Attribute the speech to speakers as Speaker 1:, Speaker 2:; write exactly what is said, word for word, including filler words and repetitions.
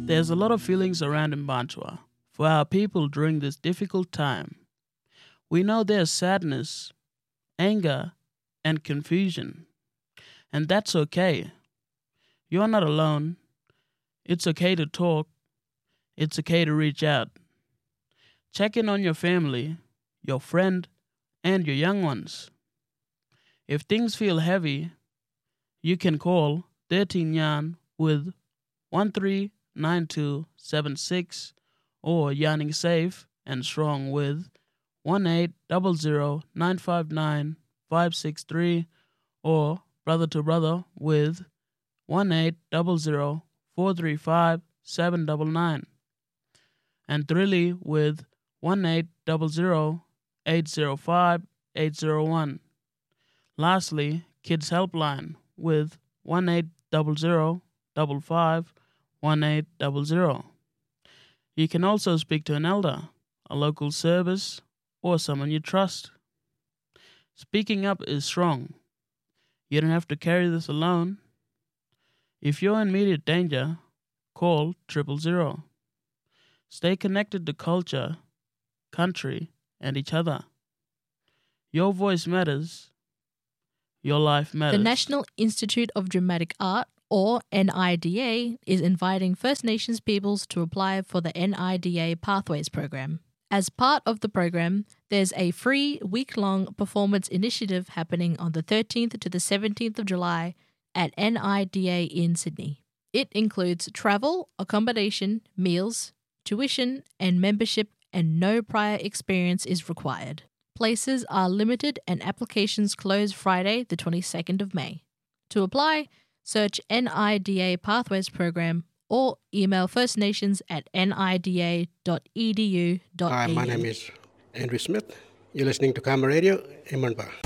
Speaker 1: There's a lot of feelings around Mbantua for our people during this difficult time. We know there's sadness, anger, and confusion. And that's okay. You're not alone. It's okay to talk. It's okay to reach out. Check in on your family, your friend, and your young ones. If things feel heavy, you can call thirteen Yan with one three nine two seven six or Yanning Safe and Strong with one eight zero zero nine five nine five six three or Brother to Brother with one eight zero zero four three five seven nine nine and Thrilly with one eight zero zero eight zero five eight zero one. Lastly, Kids Helpline with one eight zero zero five five one eight zero zero. You can also speak to an elder, a local service, or someone you trust. Speaking up is strong. You don't have to carry this alone. If you're in immediate danger, call triple zero. Stay connected to culture, country, and each other. Your voice matters. Your life matters.
Speaker 2: The National Institute of Dramatic Art, or N I D A, is inviting First Nations peoples to apply for the N I D A Pathways program. As part of the program, there's a free week-long performance initiative happening on the thirteenth to the seventeenth of July at N I D A in Sydney. It includes travel, accommodation, meals, tuition, and membership, and no prior experience is required. Places are limited and applications close Friday, the twenty-second of May. To apply, search N I D A Pathways Program or email First Nations at nida dot e d u dot a u.
Speaker 3: Hi, my name is Andrew Smith. You're listening to Karma Radio in Mernbach.